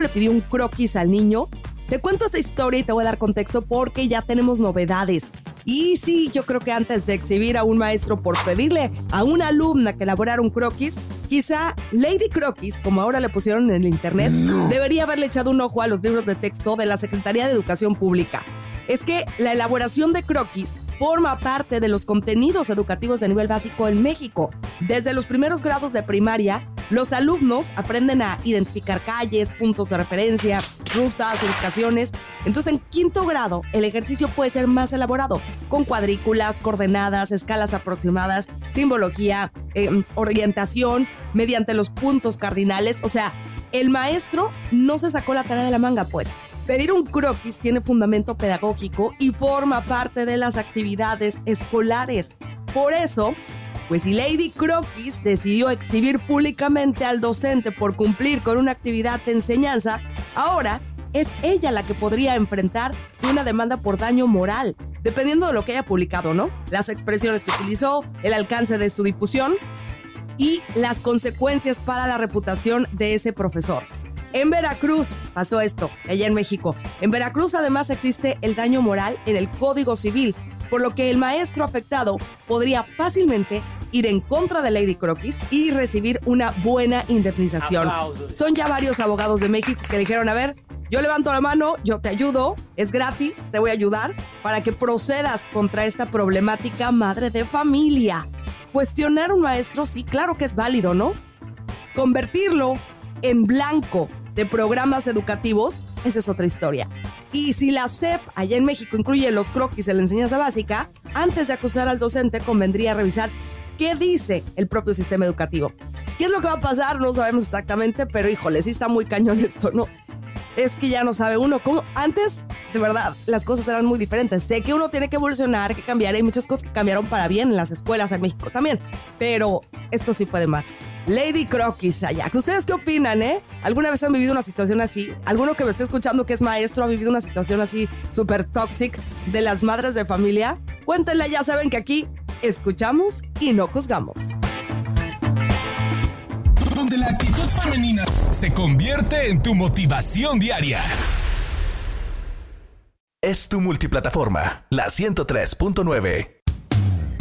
le pidió un croquis al niño. Te cuento esta historia y te voy a dar contexto porque ya tenemos novedades. Y sí, yo creo que antes de exhibir a un maestro por pedirle a una alumna que elaborara un croquis, quizá Lady Croquis, como ahora le pusieron en el internet, debería haberle echado un ojo a los libros de texto de la Secretaría de Educación Pública. Es que la elaboración de croquis forma parte de los contenidos educativos de nivel básico en México. Desde los primeros grados de primaria, los alumnos aprenden a identificar calles, puntos de referencia, rutas, ubicaciones. Entonces, en quinto grado, el ejercicio puede ser más elaborado, con cuadrículas, coordenadas, escalas aproximadas, simbología, orientación, mediante los puntos cardinales. O sea, el maestro no se sacó la tarea de la manga, pues. Pedir un croquis tiene fundamento pedagógico y forma parte de las actividades escolares. Por eso, pues si Lady Croquis decidió exhibir públicamente al docente por cumplir con una actividad de enseñanza, ahora es ella la que podría enfrentar una demanda por daño moral, dependiendo de lo que haya publicado, ¿no? Las expresiones que utilizó, el alcance de su difusión y las consecuencias para la reputación de ese profesor. En Veracruz pasó esto, allá en México. En Veracruz además existe el daño moral en el Código Civil, por lo que el maestro afectado podría fácilmente ir en contra de Lady Croquis y recibir una buena indemnización. Aplausos. Son ya varios abogados de México que le dijeron, a ver, yo levanto la mano, yo te ayudo, es gratis, te voy a ayudar para que procedas contra esta problemática madre de familia. Cuestionar a un maestro, sí, claro que es válido, ¿no? Convertirlo en blanco de programas educativos, esa es otra historia. Y si la SEP allá en México incluye los croquis en la enseñanza básica, antes de acusar al docente convendría revisar qué dice el propio sistema educativo. ¿Qué es lo que va a pasar? No sabemos exactamente, pero híjole, sí está muy cañón esto, ¿no? Es que ya no sabe uno cómo. Antes, de verdad, las cosas eran muy diferentes. Sé que uno tiene que evolucionar, que cambiar. Hay muchas cosas que cambiaron para bien en las escuelas en México también. Pero esto sí fue de más. Lady Croquis allá. ¿Ustedes qué opinan, ¿Alguna vez han vivido una situación así? ¿Alguno que me esté escuchando que es maestro ha vivido una situación así súper tóxica de las madres de familia? Cuéntenla, ya saben que aquí escuchamos y no juzgamos. Donde la actitud femenina se convierte en tu motivación diaria. Es tu multiplataforma, la 103.9.